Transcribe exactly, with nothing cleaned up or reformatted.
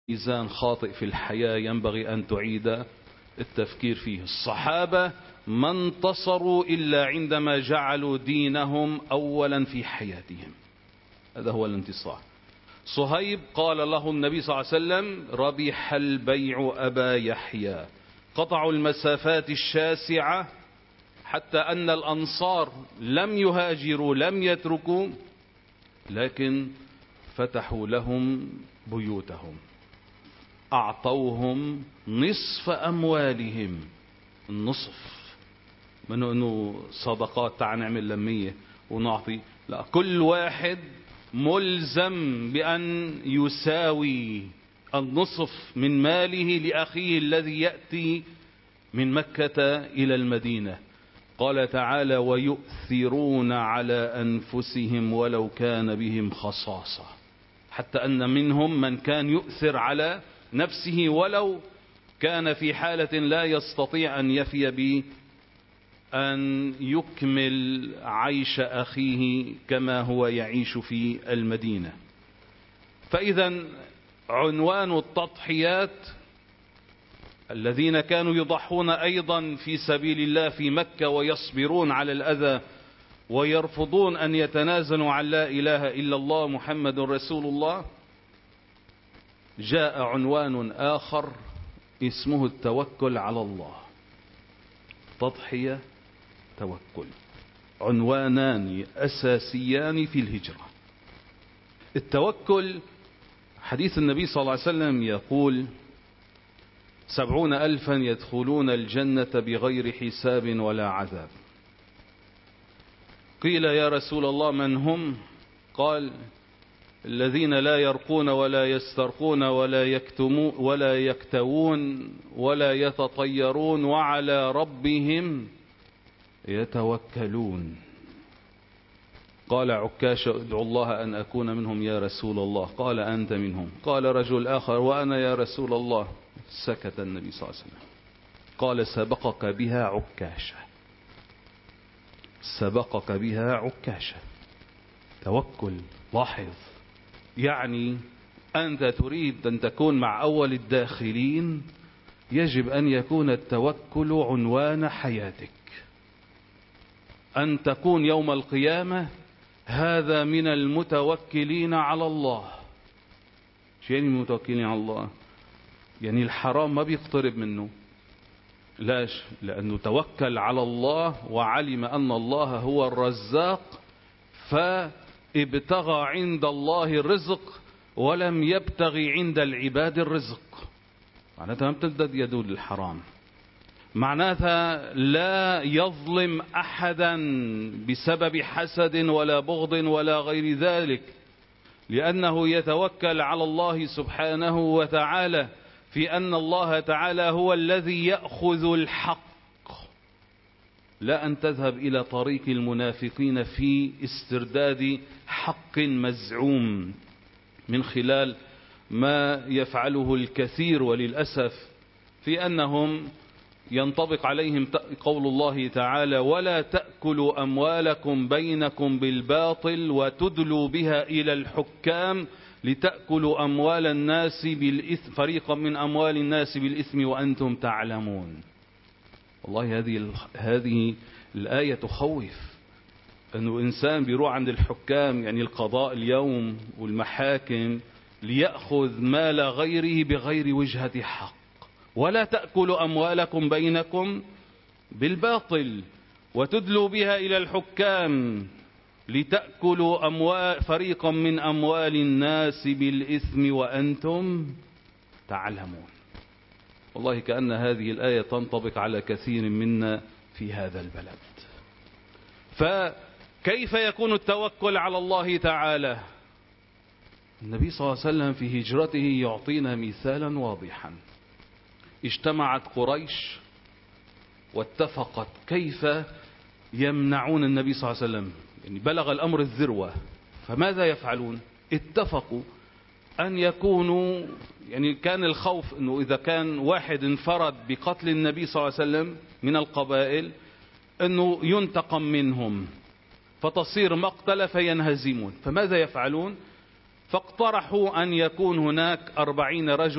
ميزان خاطئ في الحياة ينبغي أن تعيد التفكير فيه. الصحابة ما انتصروا إلا عندما جعلوا دينهم أولا في حياتهم، هذا هو الانتصار. صهيب قال له النبي صلى الله عليه وسلم: ربح البيع أبا يحيى. قطعوا المسافات الشاسعة حتى أن الأنصار لم يهاجروا لم يتركوا، لكن فتحوا لهم بيوتهم، أعطوهم نصف أموالهم. النصف من أنه صدقات تعال نعمل لمية ونعطي، لا، كل واحد ملزم بأن يساوي النصف من ماله لأخيه الذي يأتي من مكة إلى المدينة. قال تعالى: ويؤثرون على أنفسهم ولو كان بهم خصاصة، حتى أن منهم من كان يؤثر على نفسه ولو كان في حالة لا يستطيع أن يفي به أن يكمل عيش أخيه كما هو يعيش في المدينة. فإذا عنوان التضحيات الذين كانوا يضحون أيضا في سبيل الله في مكة ويصبرون على الأذى ويرفضون أن يتنازلوا عن لا إله إلا الله محمد رسول الله، جاء عنوان آخر اسمه التوكل على الله. تضحية، توكل، عنوانان أساسيان في الهجرة. التوكل، حديث النبي صلى الله عليه وسلم يقول: سبعون ألفا يدخلون الجنة بغير حساب ولا عذاب. قيل: يا رسول الله من هم؟ قال: الذين لا يرقون ولا يسترقون ولا يكتمون ولا يكتوون ولا يتطيرون وعلى ربهم يتوكلون. قال عكاش: ادعو الله أن أكون منهم يا رسول الله. قال: أنت منهم. قال رجل آخر: وأنا يا رسول الله. سكت النبي صلى الله عليه وسلم. قال: سبقك بها عكاشة، سبقك بها عكاشة. توكل، لاحظ، يعني أنت تريد أن تكون مع أول الداخلين، يجب أن يكون التوكل عنوان حياتك. أن تكون يوم القيامة هذا من المتوكلين على الله. شو يعني المتوكلين على الله؟ يعني الحرام ما بيقترب منه. لاش؟ لأنه توكل على الله وعلم أن الله هو الرزاق، فابتغى عند الله الرزق ولم يبتغي عند العباد الرزق. معناتها ما بتلدد يده للحرام، معناتها لا يظلم أحدا بسبب حسد ولا بغض ولا غير ذلك، لأنه يتوكل على الله سبحانه وتعالى في أن الله تعالى هو الذي يأخذ الحق، لا أن تذهب إلى طريق المنافقين في استرداد حق مزعوم من خلال ما يفعله الكثير وللأسف، في أنهم ينطبق عليهم قول الله تعالى: ولا تأكلوا أموالكم بينكم بالباطل وتدلوا بها إلى الحكام لتأكلوا أموال الناس بالإثم فريقا من أموال الناس بالإثم وأنتم تعلمون. والله هذه هذه الآية تخوف، أنه إنسان بيروح عند الحكام، يعني القضاء اليوم والمحاكم، ليأخذ مال غيره بغير وجهة حق. ولا تأكلوا أموالكم بينكم بالباطل وتدلوا بها إلى الحكام لتأكلوا أموال فريقا من أموال الناس بالإثم وأنتم تعلمون. والله كأن هذه الآية تنطبق على كثير منا في هذا البلد. فكيف يكون التوكل على الله تعالى؟ النبي صلى الله عليه وسلم في هجرته يعطينا مثالا واضحا. اجتمعت قريش واتفقت كيف يمنعون النبي صلى الله عليه وسلم، يعني بلغ الأمر الذروة، فماذا يفعلون؟ اتفقوا أن يكونوا، يعني كان الخوف أنه إذا كان واحد انفرد بقتل النبي صلى الله عليه وسلم من القبائل أنه ينتقم منهم فتصير مقتلة فينهزمون. فماذا يفعلون؟ فاقترحوا أن يكون هناك أربعين رجل